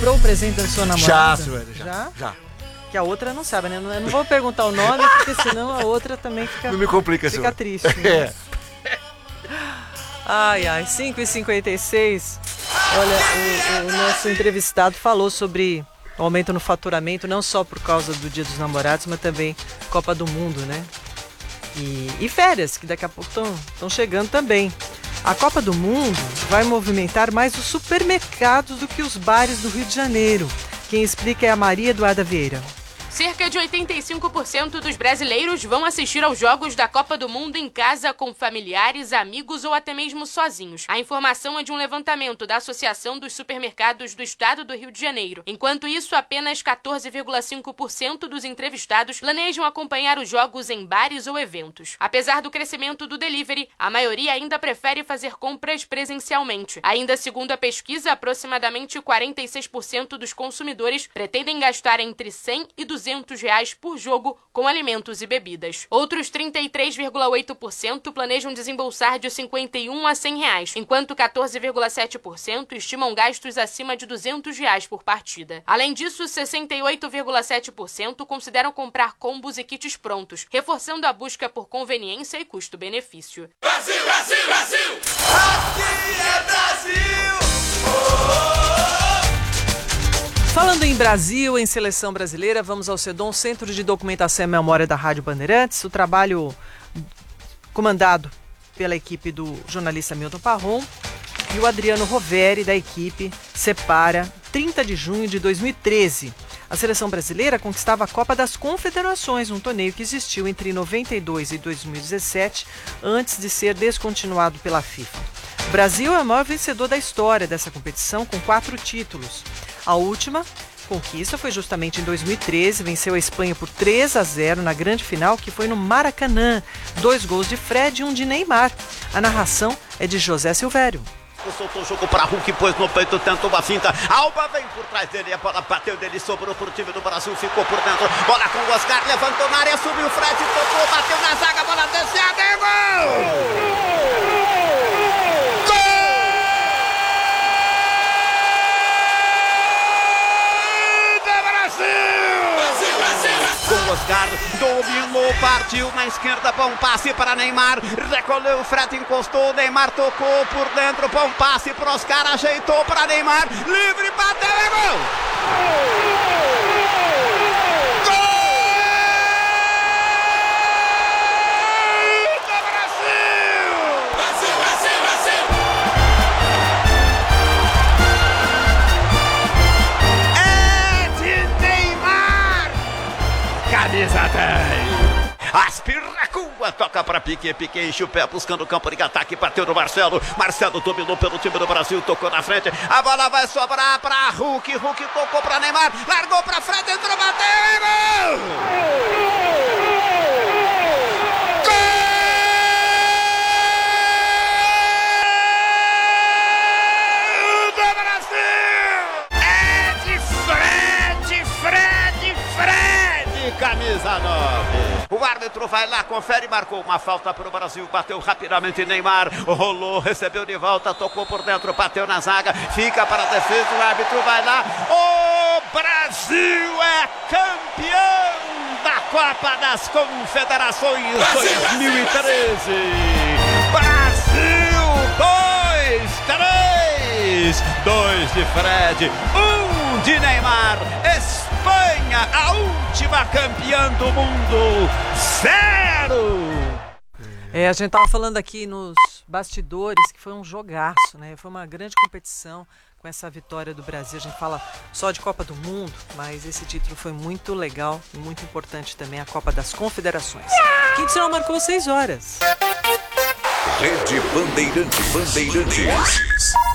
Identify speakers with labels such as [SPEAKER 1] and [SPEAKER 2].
[SPEAKER 1] comprou o presente da sua namorada?
[SPEAKER 2] Já, Silvério, já.
[SPEAKER 1] Que a outra não sabe, né? Eu não vou perguntar o nome, porque senão a outra também fica...
[SPEAKER 2] Não me complica,
[SPEAKER 1] Fica
[SPEAKER 2] Silvério.
[SPEAKER 1] triste. Né? Ai, 5h56. Olha, o nosso entrevistado falou sobre o aumento no faturamento, não só por causa do Dia dos Namorados, mas também Copa do Mundo, né? E férias, que daqui a pouco estão chegando também. A Copa do Mundo vai movimentar mais os supermercados do que os bares do Rio de Janeiro. Quem explica é a Maria Eduarda Vieira.
[SPEAKER 3] Cerca de 85% dos brasileiros vão assistir aos Jogos da Copa do Mundo em casa com familiares, amigos ou até mesmo sozinhos. A informação é de um levantamento da Associação dos Supermercados do Estado do Rio de Janeiro. Enquanto isso, apenas 14,5% dos entrevistados planejam acompanhar os jogos em bares ou eventos. Apesar do crescimento do delivery, a maioria ainda prefere fazer compras presencialmente. Ainda segundo a pesquisa, aproximadamente 46% dos consumidores pretendem gastar entre 100 e 200 reais por jogo com alimentos e bebidas. Outros 33,8% planejam desembolsar de 51 a 100 reais, enquanto 14,7% estimam gastos acima de 200 reais por partida. Além disso, 68,7% consideram comprar combos e kits prontos, reforçando a busca por conveniência e custo-benefício.
[SPEAKER 4] Brasil, Brasil, Brasil! Aqui é Brasil!
[SPEAKER 1] Falando em Brasil, em seleção brasileira, vamos ao CEDOM, Centro de Documentação e Memória da Rádio Bandeirantes. O trabalho comandado pela equipe do jornalista Milton Parron e o Adriano Roveri, da equipe, separa 30 de junho de 2013. A seleção brasileira conquistava a Copa das Confederações, um torneio que existiu entre 92 e 2017, antes de ser descontinuado pela FIFA. O Brasil é o maior vencedor da história dessa competição, com 4 títulos. A última conquista foi justamente em 2013, venceu a Espanha por 3-0 na grande final, que foi no Maracanã. 2 gols de Fred e 1 de Neymar. A narração é de José Silvério.
[SPEAKER 5] Soltou o jogo para Hulk, pôs no peito, tentou uma finta. Alba vem por trás dele, a bola bateu dele, sobrou pro time do Brasil, ficou por dentro. Bola com o Oscar, levantou na área, subiu o Fred, tocou, bateu na zaga, bola descendo, é gol! Com o Oscar, dominou, partiu na esquerda, bom passe para Neymar, recolheu o Fred, encostou, Neymar tocou por dentro, bom passe para Oscar, ajeitou para Neymar, livre, bateu, é gol! Camisa 10. Aspiracua, toca para Piquet, Piquet enche o pé buscando o campo de ataque, bateu no Marcelo, Marcelo dominou pelo time do Brasil, tocou na frente, a bola vai sobrar para Hulk, Hulk tocou para Neymar, largou para frente, entrou, bateu, é gol! Camisa 9. O árbitro vai lá, confere, marcou uma falta para o Brasil, bateu rapidamente Neymar, rolou, recebeu de volta, tocou por dentro, bateu na zaga, fica para a defesa, o árbitro vai lá, o Brasil é campeão da Copa das Confederações 2013. Brasil 2-3, 2 de Fred, 1 de Neymar. Espanha, a última campeã do mundo, 0!
[SPEAKER 1] A gente estava falando aqui nos bastidores que foi um jogaço, né? Foi uma grande competição com essa vitória do Brasil. A gente fala só de Copa do Mundo, mas esse título foi muito legal e muito importante também, a Copa das Confederações. Quinto sinal marcou 6 horas.
[SPEAKER 6] Rede Bandeirantes.